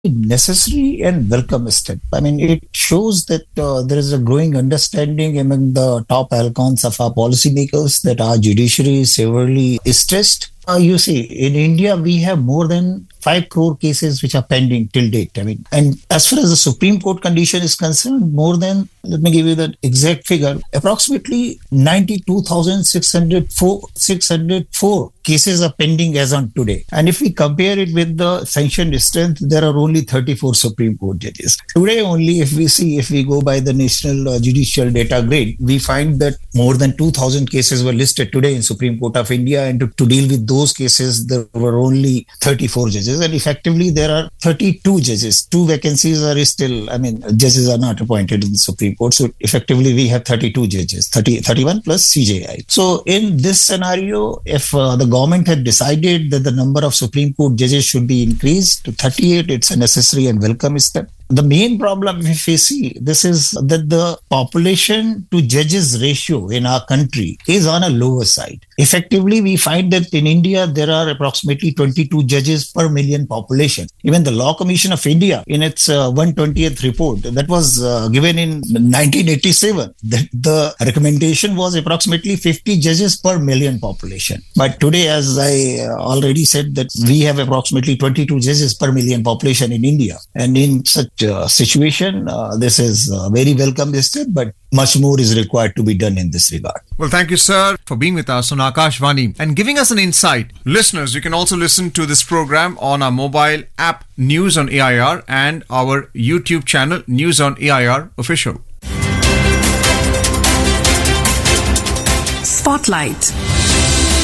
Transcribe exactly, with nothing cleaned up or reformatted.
necessary and welcome step. I mean, it shows that uh, there is a growing understanding among the top icons of our policymakers that our judiciary is severely stressed. Uh, you see, in India, we have more than five crore cases which are pending till date. I mean, and as far as the Supreme Court condition is concerned, more than, let me give you the exact figure, approximately ninety-two thousand six hundred four cases are pending as on today. And if we compare it with the sanctioned strength, there are only thirty-four Supreme Court judges. Today only, if we see, if we go by the National uh, Judicial Data Grid, we find that more than two thousand cases were listed today in Supreme Court of India. And to, to deal with those cases, there were only thirty-four judges. And effectively, there are thirty-two judges. Two vacancies are still, I mean, judges are not appointed in the Supreme Court. So effectively, we have thirty-two judges, thirty, thirty-one plus C J I. So in this scenario, if uh, the government had decided that the number of Supreme Court judges should be increased to thirty-eight, it's a necessary and welcome step. The main problem, if we see, this is that the population to judges ratio in our country is on a lower side. Effectively, we find that in India, there are approximately twenty-two judges per million population. Even the Law Commission of India, in its uh, one hundred twentieth report that was uh, given in nineteen eighty-seven, that the recommendation was approximately fifty judges per million population. But today, as I already said, that we have approximately twenty-two judges per million population in India. And in such Uh, situation, uh, this is uh, very welcome step, but much more is required to be done in this regard. Well, thank you, sir, for being with us on Akashvani and giving us an insight. Listeners, you can also listen to this program on our mobile app News on A I R and our YouTube channel News on A I R Official. Spotlight.